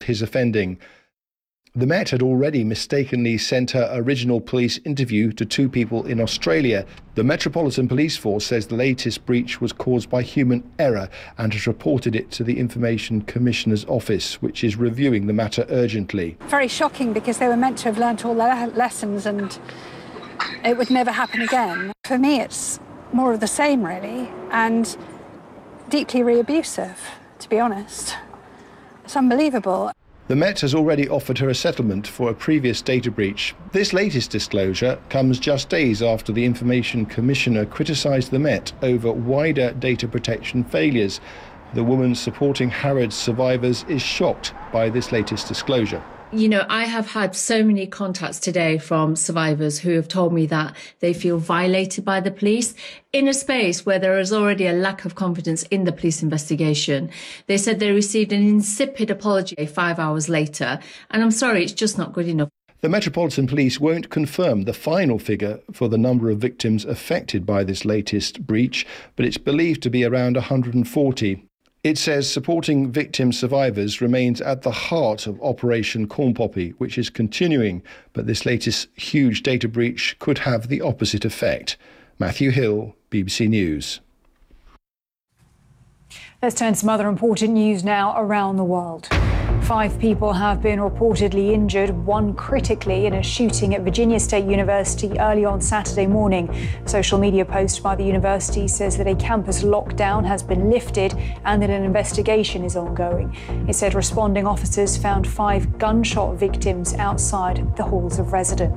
his offending. The Met had already mistakenly sent her original police interview to 2 people in Australia. The Metropolitan Police Force says the latest breach was caused by human error and has reported it to the Information Commissioner's Office, which is reviewing the matter urgently. Very shocking, because they were meant to have learnt all their lessons and it would never happen again. For me, it's more of the same, really, and deeply re-abusive, to be honest. It's unbelievable. The Met has already offered her a settlement for a previous data breach. This latest disclosure comes just days after the Information Commissioner criticised the Met over wider data protection failures. The woman supporting Harrods survivors is shocked by this latest disclosure. You know, I have had so many contacts today from survivors who have told me that they feel violated by the police in a space where there is already a lack of confidence in the police investigation. They said they received an insipid apology 5 hours later, and I'm sorry, it's just not good enough. The Metropolitan Police won't confirm the final figure for the number of victims affected by this latest breach, but it's believed to be around 140. It says supporting victim survivors remains at the heart of Operation Corn Poppy, which is continuing, but this latest huge data breach could have the opposite effect. Matthew Hill, BBC News. Let's turn to some other important news now around the world. 5 people have been reportedly injured, 1 critically, in a shooting at Virginia State University early on Saturday morning. A social media post by the university says that a campus lockdown has been lifted and that an investigation is ongoing. It said responding officers found 5 gunshot victims outside the halls of residence.